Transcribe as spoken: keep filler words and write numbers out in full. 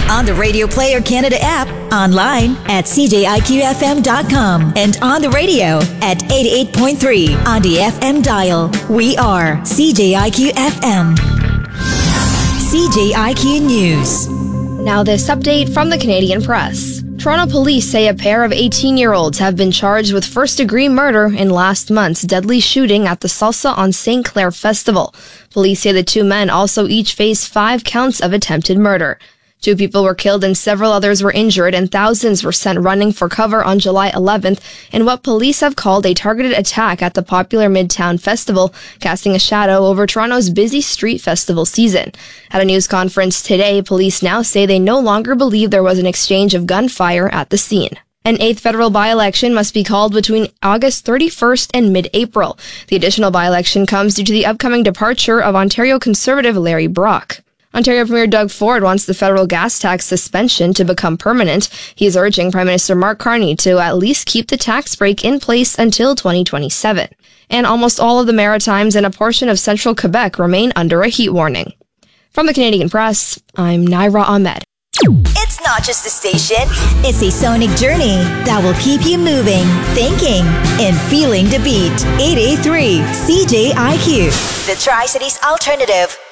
on the Radio Player Canada app, online at c j i q f m dot com, and on the radio at eighty-eight point three on the F M dial. We are C J I Q F M. C J I Q News. Now this update from the Canadian Press. Toronto police say a pair of eighteen-year-olds have been charged with first-degree murder in last month's deadly shooting at the Salsa on Saint Clair Festival. Police say the two men also each face five counts of attempted murder. Two people were killed and several others were injured, and thousands were sent running for cover on July eleventh in what police have called a targeted attack at the popular Midtown Festival, casting a shadow over Toronto's busy street festival season. At a news conference today, police now say they no longer believe there was an exchange of gunfire at the scene. An eighth federal by-election must be called between August thirty-first and mid-April. The additional by-election comes due to the upcoming departure of Ontario Conservative Larry Brock. Ontario Premier Doug Ford wants the federal gas tax suspension to become permanent. He's urging Prime Minister Mark Carney to at least keep the tax break in place until twenty twenty-seven. And almost all of the Maritimes and a portion of central Quebec remain under a heat warning. From the Canadian Press, I'm Naira Ahmed. It's not just a station, it's a sonic journey that will keep you moving, thinking, and feeling the beat. eight eighty-three C J I Q, the Tri-Cities Alternative.